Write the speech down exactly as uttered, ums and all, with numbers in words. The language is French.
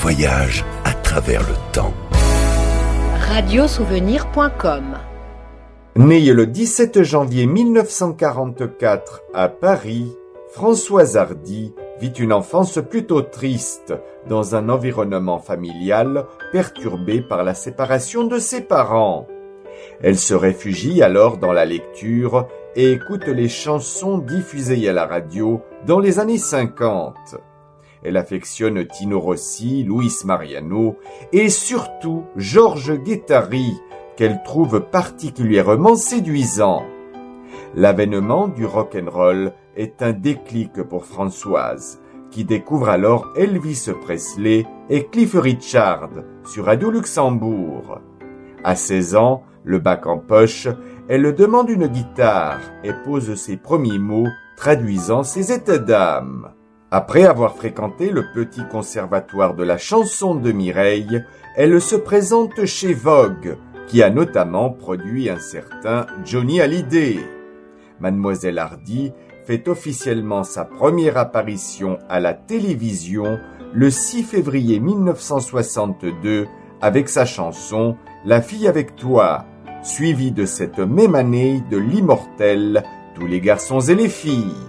voyage à travers le temps. radiosouvenir point com. Née le dix-sept janvier mille neuf cent quarante-quatre à Paris, Françoise Hardy vit une enfance plutôt triste dans un environnement familial perturbé par la séparation de ses parents. Elle se réfugie alors dans la lecture et écoute les chansons diffusées à la radio dans les années cinquante. Elle affectionne Tino Rossi, Luis Mariano et surtout Georges Guettari, qu'elle trouve particulièrement séduisant. L'avènement du rock'n'roll est un déclic pour Françoise, qui découvre alors Elvis Presley et Cliff Richard sur Radio Luxembourg. À seize ans, le bac en poche, elle demande une guitare et pose ses premiers mots traduisant ses états d'âme. Après avoir fréquenté le petit conservatoire de la chanson de Mireille, elle se présente chez Vogue, qui a notamment produit un certain Johnny Hallyday. Mademoiselle Hardy fait officiellement sa première apparition à la télévision le six février mille neuf cent soixante-deux avec sa chanson « La fille avec toi », suivie de cette même année de l'immortel « Tous les garçons et les filles ».